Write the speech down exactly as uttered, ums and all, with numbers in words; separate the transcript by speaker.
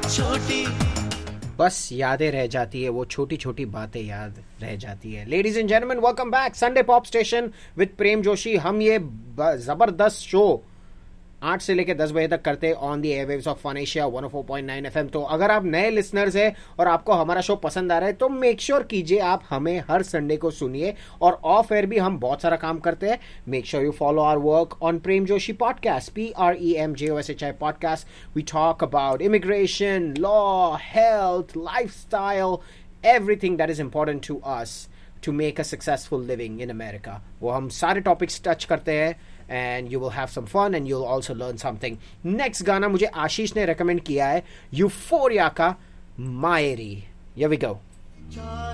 Speaker 1: छोटी
Speaker 2: बस यादें रह जाती है, वो छोटी छोटी बातें याद रह जाती है. Ladies and gentleman, welcome back Sunday pop station with प्रेम जोशी. हम ये जबरदस्त शो आठ से लेकर दस बजे तक करते हैं on the airwaves of fun Asia one O four point nine FM. तो अगर आप नए लिसनर्स हैं और आपको हमारा शो पसंद आ रहा है तो मेक श्योर sure कीजिए आप हमें हर संडे को सुनिए. और ऑफ एयर भी हम बहुत सारा काम करते हैं. Make sure you follow our work on Prem Joshi podcast, P R E M J O S H I podcast. We talk about immigration, law, health, lifestyle, everything that is important to us to make a successful living in America. वो हम सारे topics touch करते हैं and you will have some fun and you'll also learn something. Next गाना मुझे आशीष ने recommend किया है यूफोरिया का मायरी. Here we go.